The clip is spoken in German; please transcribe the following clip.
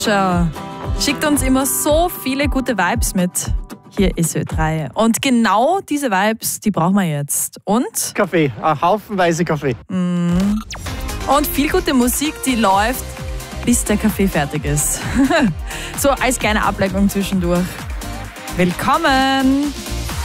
schickt uns immer so viele gute Vibes mit. Hier ist Ö3. Und genau diese Vibes, die brauchen wir jetzt. Und? Kaffee, haufenweise Kaffee. Und viel gute Musik, die läuft, bis der Kaffee fertig ist. So als kleine Ablenkung zwischendurch. Willkommen!